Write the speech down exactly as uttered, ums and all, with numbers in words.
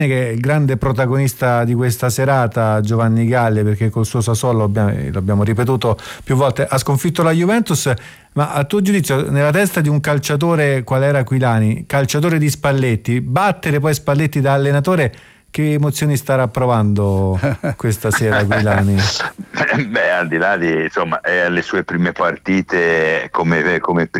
che è il grande protagonista di questa serata, Giovanni Galli, perché col suo Sassuolo, l'abbiamo ripetuto più volte, ha sconfitto la Juventus. Ma a tuo giudizio, nella testa di un calciatore qual era Aquilani, calciatore di Spalletti, battere poi Spalletti da allenatore, che emozioni starà provando questa sera Aquilani? Beh, al di là di, insomma, è alle sue prime partite come, come